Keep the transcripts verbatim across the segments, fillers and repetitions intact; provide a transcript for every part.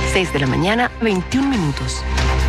seis de la mañana, veintiún minutos.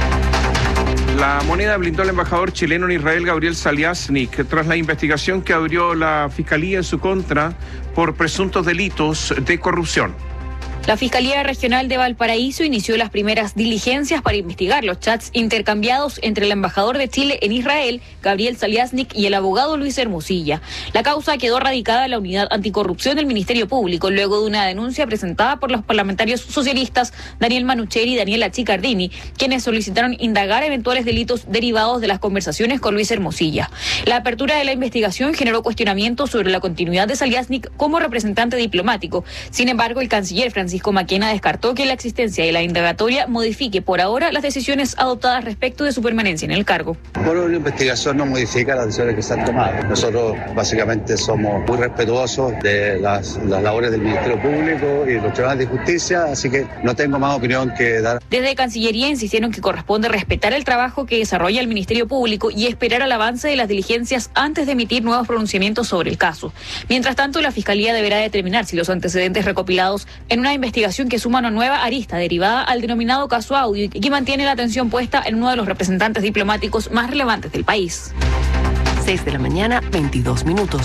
La moneda blindó al embajador chileno en Israel, Gabriel Saliasnik, tras la investigación que abrió la Fiscalía en su contra por presuntos delitos de corrupción. La Fiscalía Regional de Valparaíso inició las primeras diligencias para investigar los chats intercambiados entre el embajador de Chile en Israel, Gabriel Saliasnik, y el abogado Luis Hermosilla. La causa quedó radicada en la Unidad Anticorrupción del Ministerio Público, luego de una denuncia presentada por los parlamentarios socialistas Daniel Manucheri y Daniela Chicardini, quienes solicitaron indagar eventuales delitos derivados de las conversaciones con Luis Hermosilla. La apertura de la investigación generó cuestionamientos sobre la continuidad de Saliasnik como representante diplomático. Sin embargo, el canciller Francisco Francisco Maquena descartó que la existencia de la indagatoria modifique por ahora las decisiones adoptadas respecto de su permanencia en el cargo. Bueno, la investigación no modifica las decisiones que se han tomado. Nosotros básicamente somos muy respetuosos de las, las labores del Ministerio Público y de los tribunales de justicia, así que no tengo más opinión que dar. Desde Cancillería insistieron que corresponde respetar el trabajo que desarrolla el Ministerio Público y esperar al avance de las diligencias antes de emitir nuevos pronunciamientos sobre el caso. Mientras tanto, la Fiscalía deberá determinar si los antecedentes recopilados en una investigación que suma una nueva arista derivada al denominado caso Audio y que mantiene la atención puesta en uno de los representantes diplomáticos más relevantes del país. seis de la mañana, veintidós minutos.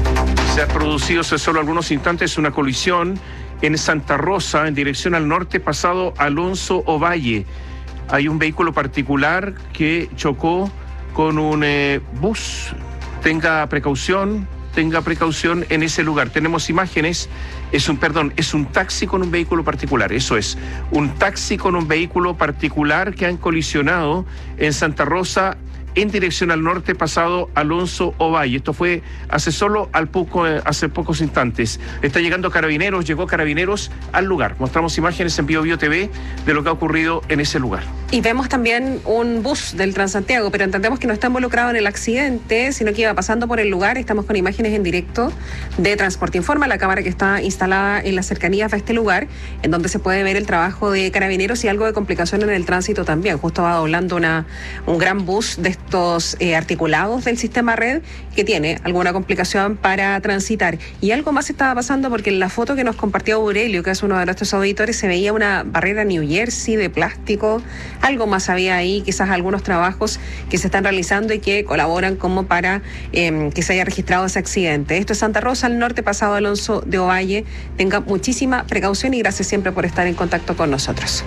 Se ha producido hace solo algunos instantes una colisión en Santa Rosa en dirección al norte pasado Alonso Ovalle. Hay un vehículo particular que chocó con un eh, bus. Tenga precaución. Tenga precaución en ese lugar. Tenemos imágenes, es un, perdón, es un taxi con un vehículo particular, eso es, un taxi con un vehículo particular que han colisionado en Santa Rosa en dirección al norte pasado Alonso Ovalle. Esto fue hace solo al poco, hace pocos instantes. Está llegando Carabineros, llegó Carabineros al lugar. Mostramos imágenes en Bio Bio T V de lo que ha ocurrido en ese lugar. Y vemos también un bus del Transantiago, pero entendemos que no está involucrado en el accidente, sino que iba pasando por el lugar. Estamos con imágenes en directo de Transporte Informa, la cámara que está instalada en las cercanías de este lugar, en donde se puede ver el trabajo de Carabineros y algo de complicación en el tránsito también. Justo va doblando una, un gran bus de estos eh, articulados del sistema red que tiene alguna complicación para transitar. Y algo más estaba pasando porque en la foto que nos compartió Aurelio, que es uno de nuestros auditores, se veía una barrera New Jersey de plástico. Algo más había ahí, quizás algunos trabajos que se están realizando y que colaboran como para eh, que se haya registrado ese accidente. Esto es Santa Rosa, al norte pasado Alonso de Ovalle. Tenga muchísima precaución y gracias siempre por estar en contacto con nosotros.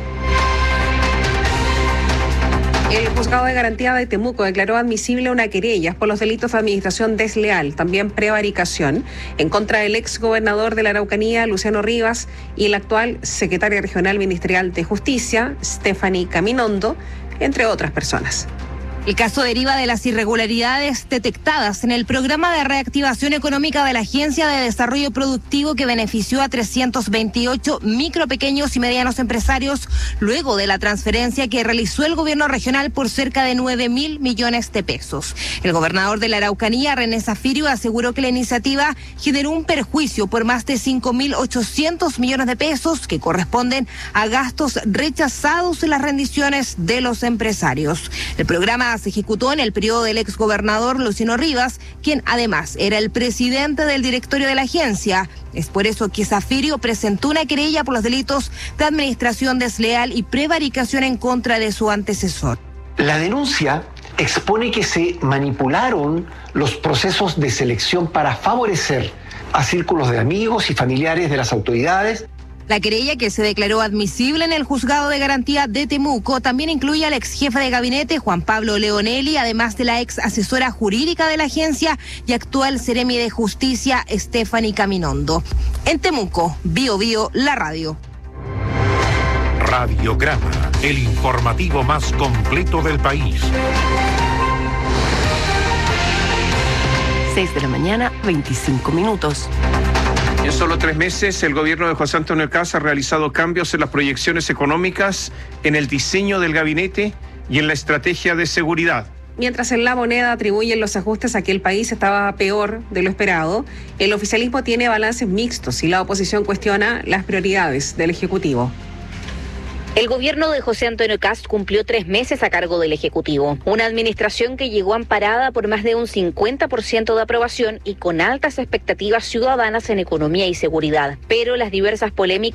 El Juzgado de Garantía de Temuco declaró admisible una querella por los delitos de administración desleal, también prevaricación, en contra del ex gobernador de la Araucanía, Luciano Rivas, y el actual secretaria regional ministerial de Justicia, Stephanie Caminondo, entre otras personas. El caso deriva de las irregularidades detectadas en el programa de reactivación económica de la Agencia de Desarrollo Productivo que benefició a trescientos veintiocho micro, pequeños y medianos empresarios luego de la transferencia que realizó el gobierno regional por cerca de nueve mil millones de pesos. El gobernador de la Araucanía, René Zafirio, aseguró que la iniciativa generó un perjuicio por más de cinco mil ochocientos millones de pesos que corresponden a gastos rechazados en las rendiciones de los empresarios. El programa se ejecutó en el periodo del exgobernador Luciano Rivas, quien además era el presidente del directorio de la agencia. Es por eso que Zafirio presentó una querella por los delitos de administración desleal y prevaricación en contra de su antecesor. La denuncia expone que se manipularon los procesos de selección para favorecer a círculos de amigos y familiares de las autoridades. La querella, que se declaró admisible en el Juzgado de Garantía de Temuco, también incluye al ex jefe de gabinete, Juan Pablo Leonelli, además de la ex asesora jurídica de la agencia y actual seremi de justicia, Stephanie Caminondo. En Temuco, Bio Bio, la radio. Radiograma, el informativo más completo del país. seis de la mañana, veinticinco minutos. En solo tres meses, el gobierno de José Antonio Kast ha realizado cambios en las proyecciones económicas, en el diseño del gabinete y en la estrategia de seguridad. Mientras en La Moneda atribuyen los ajustes a que el país estaba peor de lo esperado, el oficialismo tiene balances mixtos y la oposición cuestiona las prioridades del Ejecutivo. El gobierno de José Antonio Kast cumplió tres meses a cargo del Ejecutivo. Una administración que llegó amparada por más de un cincuenta por ciento de aprobación y con altas expectativas ciudadanas en economía y seguridad. Pero las diversas polémicas